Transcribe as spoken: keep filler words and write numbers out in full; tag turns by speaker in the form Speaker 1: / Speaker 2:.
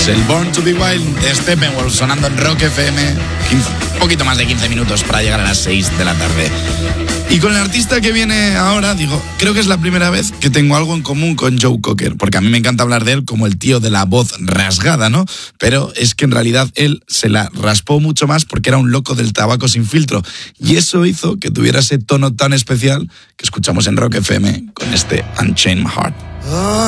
Speaker 1: el Born to be Wild de Steppenwolf sonando en Rock F M, quince, un poquito más de quince minutos para llegar a las seis de la tarde. Y con el artista que viene ahora, digo, creo que es la primera vez que tengo algo en común con Joe Cocker, porque a mí me encanta hablar de él como el tío de la voz rasgada, ¿no? Pero es que en realidad él se la raspó mucho más porque era un loco del tabaco sin filtro, y eso hizo que tuviera ese tono tan especial que escuchamos en Rock F M con este Unchained My Heart.